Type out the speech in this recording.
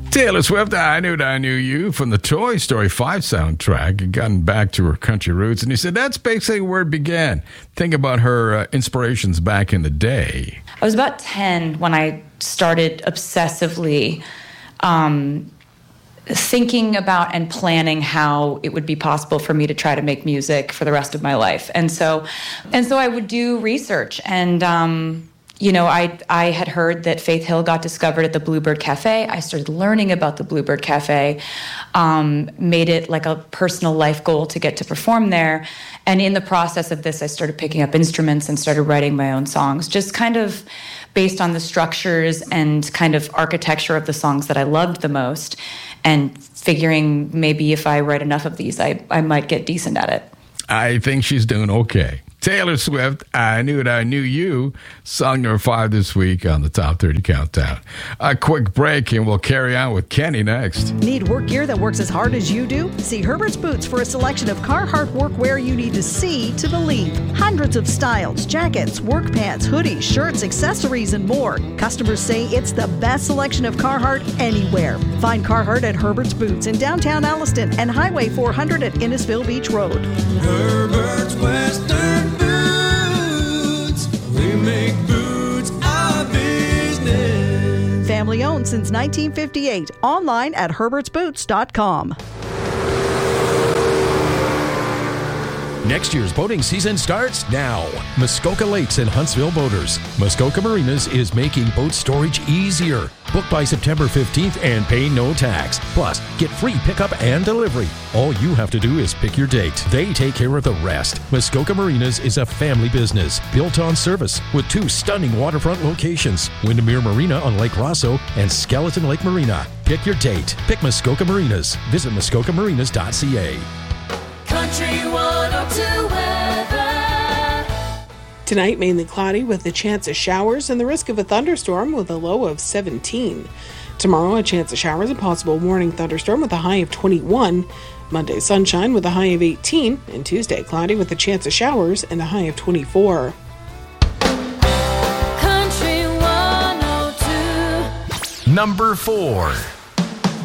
Taylor Swift, I Knew You from the Toy Story 5 soundtrack, and gotten back to her country roots. And he said that's basically where it began. Think about her inspirations back in the day. I was about 10 when I started obsessively thinking about and planning how it would be possible for me to try to make music for the rest of my life. And so I would do research, and I had heard that Faith Hill got discovered at the Bluebird Cafe. I started learning about the Bluebird Cafe, made it like a personal life goal to get to perform there. And in the process of this, I started picking up instruments and started writing my own songs, just kind of based on the structures and kind of architecture of the songs that I loved the most, and figuring maybe if I write enough of these, I might get decent at it. I think she's doing okay. Taylor Swift, I Knew You, song number 5 this week on the Top 30 Countdown. A quick break and we'll carry on with Kenny next. Need work gear that works as hard as you do? See Herbert's Boots for a selection of Carhartt workwear you need to see to believe. Hundreds of styles, jackets, work pants, hoodies, shirts, accessories, and more. Customers say it's the best selection of Carhartt anywhere. Find Carhartt at Herbert's Boots in downtown Alliston and Highway 400 at Innisfil Beach Road. Herbert's Western Boots, we make boots our business. Family owned since 1958. Online at herbertsboots.com. Next year's boating season starts now. Muskoka Lakes and Huntsville Boaters. Muskoka Marinas is making boat storage easier. Book by September 15th and pay no tax. Plus, get free pickup and delivery. All you have to do is pick your date. They take care of the rest. Muskoka Marinas is a family business built on service with 2 stunning waterfront locations, Windermere Marina on Lake Rosso and Skeleton Lake Marina. Pick your date. Pick Muskoka Marinas. Visit muskokamarinas.ca. Country 102 weather. Tonight, mainly cloudy with a chance of showers and the risk of a thunderstorm with a low of 17. Tomorrow, a chance of showers and possible morning thunderstorm with a high of 21. Monday, sunshine with a high of 18. And Tuesday, cloudy with a chance of showers and a high of 24. Country 102. Number 4.